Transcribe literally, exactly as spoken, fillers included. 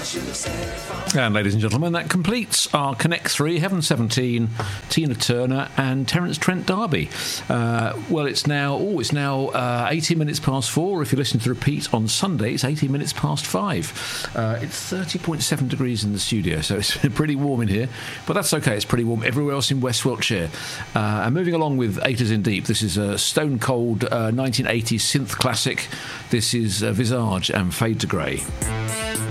And ladies and gentlemen, that completes our Connect three, Heaven seventeen, Tina Turner and Terence Trent D'Arby. Uh, well, it's now, oh, it's now uh, eighteen minutes past four. If you listen to the repeat on Sunday, it's eighteen minutes past five. Uh, it's thirty point seven degrees in the studio, so it's pretty warm in here. But that's okay, it's pretty warm everywhere else in West Wiltshire. Uh, and moving along with Eight Is in Deep, this is a stone cold uh, nineteen eighties synth classic. This is uh, Visage and Fade to Grey.